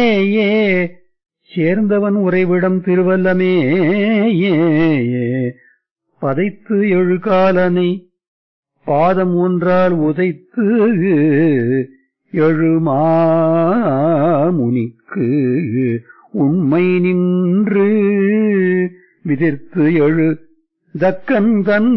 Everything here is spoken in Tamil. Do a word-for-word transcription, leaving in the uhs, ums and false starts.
சேர்ந்தவன் உறைவிடம் திருவல்லமே பதைத்து எழுகாலனை பாதம் ஒன்றால் உதைத்து எழுமாமுனிக்கு உண்மை நின்று விதிர்த்து எழு தக்கன் தன்